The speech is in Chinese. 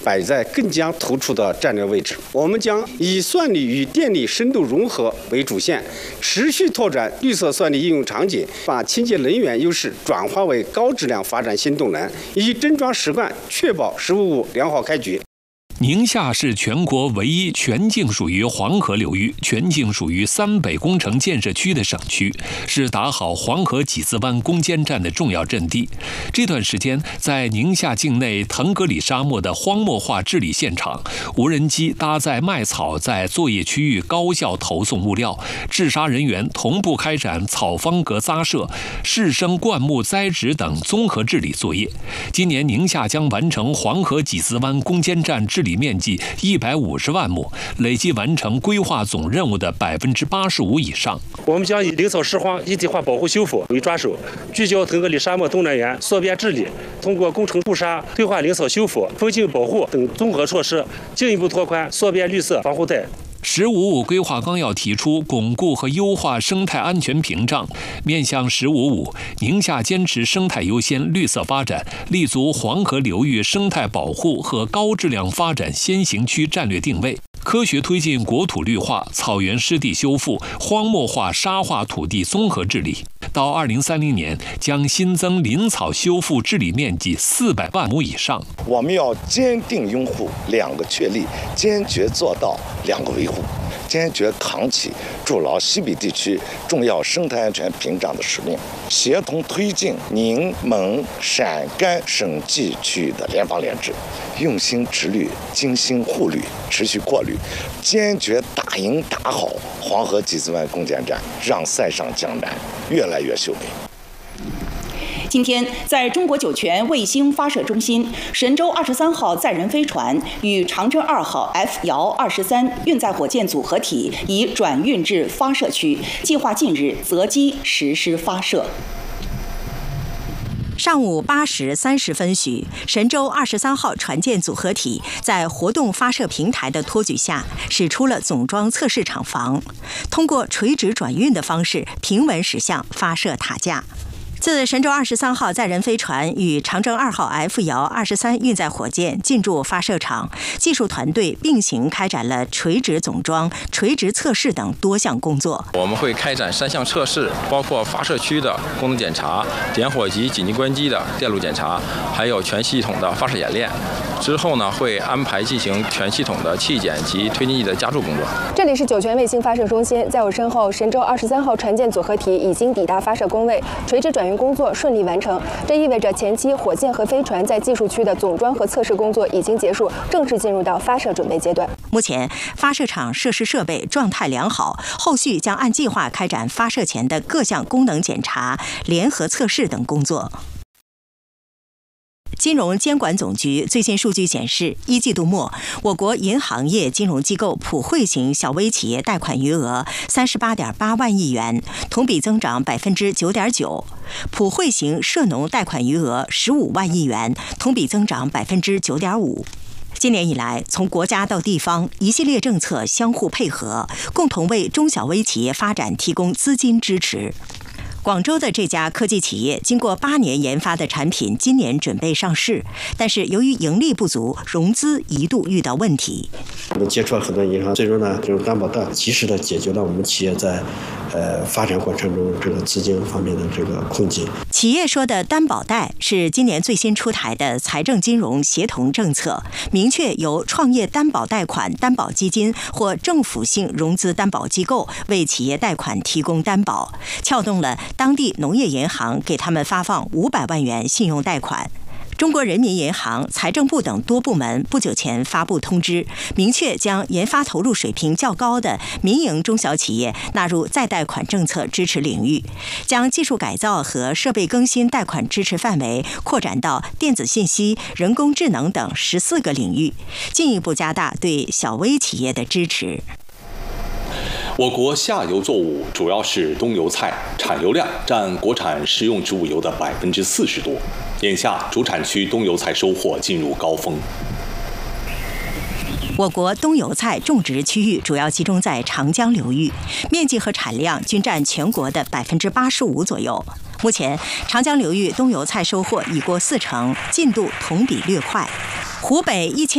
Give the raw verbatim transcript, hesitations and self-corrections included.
摆在更加突出的战略位置。我们将以算力与电力深度融合为主线，持续拓展绿色算力应用场景，把清洁能源优势转化为高质量发展新动能，以真抓实干，确保“十五五”良好开局。 宁夏是全国唯一全境属于黄河流域、全境属于三北工程建设区的省区，是打好黄河几字湾攻坚战的重要阵地。这段时间，在宁夏境内腾格里沙漠的荒漠化治理现场，无人机搭载麦草在作业区域高效投送物料，治沙人员同步开展草方格扎设、适生灌木栽植等综合治理作业。今年宁夏将完成黄河几字湾攻坚战治理面积一百五十万亩，累计完成规划总任务的百分之八十五以上。 我们将以林草拾荒一体化保护修复为抓手，聚焦腾格里沙漠东南沿缩边治理，通过工程固沙、退化林草修复、风景保护等综合措施，进一步拓宽缩边绿色防护带。 十五五规划纲要提出巩固和优化生态安全屏障，面向十五五，宁夏坚持生态优先、绿色发展，立足黄河流域生态保护和高质量发展先行区战略定位，科学推进国土绿化、草原湿地修复、荒漠化沙化土地综合治理。到二零三零年，将新增林草修复治理面积四百万亩以上。 我们要坚定拥护两个确立，坚决做到两个维护，坚决扛起筑牢西北地区重要生态安全屏障的使命，协同推进宁蒙陕甘省际区域的联防联治，用心植绿，精心护绿，持续过滤，坚决打赢打好黄河几字湾攻坚战，让塞上江南越来越秀美。 今天，在中国酒泉卫星发射中心，神舟二十三号载人飞船与长征二号 F 遥二十三运载火箭组合体已转运至发射区，计划近日择机实施发射。 上午八时三十分许，神舟二十三号船舰组合体在活动发射平台的托举下，驶出了总装测试厂房，通过垂直转运的方式平稳驶向发射塔架。自神舟二十三号载人飞船与长征二号 F 遥二十三运载火箭进驻发射场，技术团队并行开展了垂直总装、垂直测试等多项工作。 我们会开展三项测试，包括发射区的功能检查、点火及紧急关机的电路检查，还有全系统的发射演练。之后呢，会安排进行全系统的气检及推进剂的加注工作。 这里是酒泉卫星发射中心，在我身后，神舟二十三号船舰组合体已经抵达发射工位，垂直转运工作顺利完成。这意味着前期火箭和飞船在技术区的总装和测试工作已经结束，正式进入到发射准备阶段。 目前，发射场设施设备状态良好，后续将按计划开展发射前的各项功能检查、联合测试等工作。金融监管总局最新数据显示，一季度末，我国银行业金融机构普惠型小微企业贷款余额三十八点八万亿元，同比增长百分之九点九；普惠型涉农贷款余额十五万亿元，同比增长百分之九点五。今年以来，从国家到地方，一系列政策相互配合，共同为中小微企业发展提供资金支持。广州的这家科技企业经过八年研发的产品，今年准备上市，但是由于盈利不足，融资一度遇到问题。 我们接触了很多银行，最终呢，这种担保贷及时的解决了我们企业在呃发展过程中这个资金方面的这个困境。 企业说的担保贷是今年最新出台的财政金融协同政策，明确由创业担保贷款担保基金或政府性融资担保机构为企业贷款提供担保，撬动了当地农业银行给他们发放五百万元信用贷款。中国人民银行、财政部等多部门不久前发布通知，明确将研发投入水平较高的民营中小企业纳入再贷款政策支持领域，将技术改造和设备更新贷款支持范围扩展到电子信息、人工智能等十四个领域，进一步加大对小微企业的支持。 我国下游作物主要是冬油菜，产油量占国产食用植物油的百分之四十多。眼下，主产区冬油菜收获进入高峰。 我国冬油菜种植区域主要集中在长江流域，面积和产量均占全国的百分之八十五左右。目前，长江流域冬油菜收获已过四成，进度同比略快。湖北一千